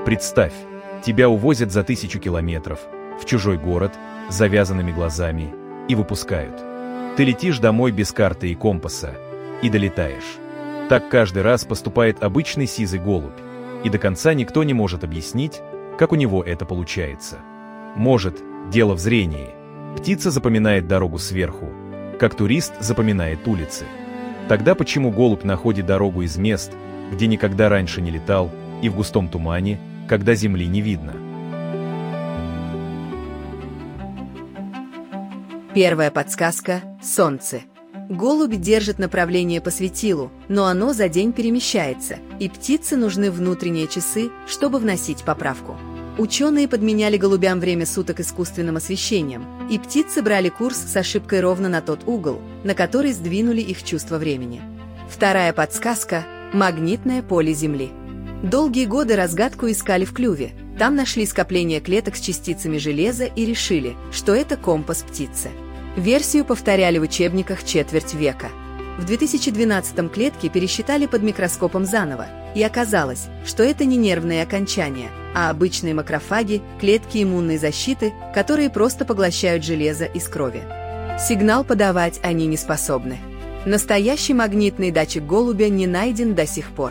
Представь, тебя увозят за 1000 километров, в чужой город, с завязанными глазами, и выпускают. Ты летишь домой без карты и компаса, и долетаешь. Так каждый раз поступает обычный сизый голубь, и до конца никто не может объяснить, как у него это получается. Может, дело в зрении. Птица запоминает дорогу сверху, как турист запоминает улицы. Тогда почему голубь находит дорогу из мест, где никогда раньше не летал, и в густом тумане, когда земли не видно? Первая подсказка – Солнце. Голубь держит направление по светилу, но оно за день перемещается, и птице нужны внутренние часы, чтобы вносить поправку. Ученые подменяли голубям время суток искусственным освещением, и птицы брали курс с ошибкой ровно на тот угол, на который сдвинули их чувство времени. Вторая подсказка – магнитное поле Земли. Долгие годы разгадку искали в клюве. Там нашли скопление клеток с частицами железа и решили, что это компас птицы. Версию повторяли в учебниках четверть века. В 2012-м клетки пересчитали под микроскопом заново, и оказалось, что это не нервные окончания, а обычные макрофаги, клетки иммунной защиты, которые просто поглощают железо из крови. Сигнал подавать они не способны. Настоящий магнитный датчик голубя не найден до сих пор.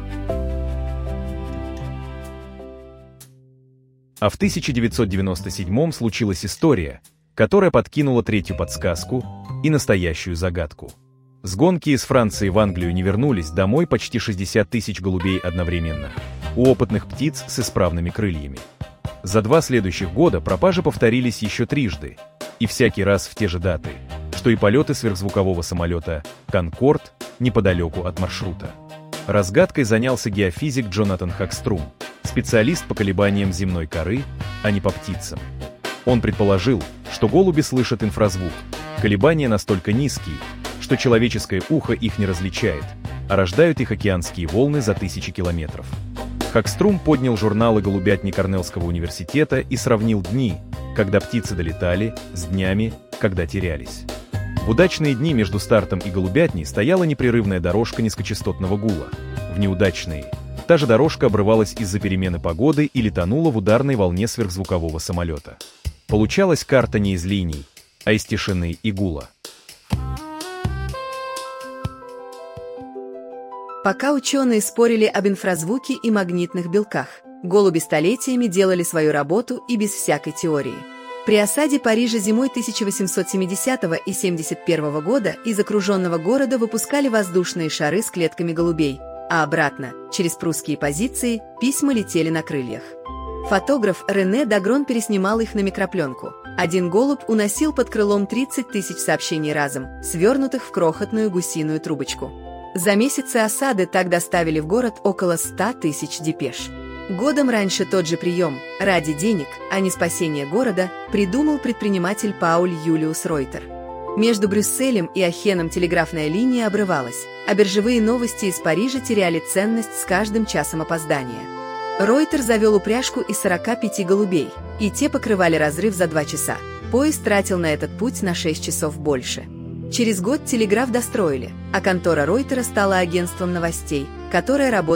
А в 1997-м случилась история, которая подкинула третью подсказку и настоящую загадку. С гонки из Франции в Англию не вернулись домой почти 60 тысяч голубей одновременно, у опытных птиц с исправными крыльями. За 2 следующих года пропажи повторились еще трижды, и всякий раз в те же даты, что и полеты сверхзвукового самолета «Конкорд» неподалеку от маршрута. Разгадкой занялся геофизик Джонатан Хакструм, специалист по колебаниям земной коры, а не по птицам. Он предположил, что голуби слышат инфразвук, колебания настолько низкие, что человеческое ухо их не различает, а рождают их океанские волны за 1000 километров. Хакструм поднял журналы голубятни Корнеллского университета и сравнил дни, когда птицы долетали, с днями, когда терялись. В удачные дни между стартом и голубятней стояла непрерывная дорожка низкочастотного гула. В неудачные та же дорожка обрывалась из-за перемены погоды или тонула в ударной волне сверхзвукового самолета. Получалась карта не из линий, а из тишины и гула. Пока ученые спорили об инфразвуке и магнитных белках, голуби столетиями делали свою работу и без всякой теории. При осаде Парижа зимой 1870 и 1871 года из окруженного города выпускали воздушные шары с клетками голубей, а обратно, через прусские позиции, письма летели на крыльях. Фотограф Рене Дагрон переснимал их на микропленку. Один голубь уносил под крылом 30 тысяч сообщений разом, свернутых в крохотную гусиную трубочку. За месяцы осады так доставили в город около 100 тысяч депеш. Годом раньше тот же прием, ради денег, а не спасения города, придумал предприниматель Пауль Юлиус Ройтер. Между Брюсселем и Ахеном телеграфная линия обрывалась, а биржевые новости из Парижа теряли ценность с каждым часом опоздания. Ройтер завел упряжку из 45 голубей, и те покрывали разрыв за 2 часа. Поезд тратил на этот путь на 6 часов больше. Через год телеграф достроили, а контора Ройтера стала агентством новостей, которое работало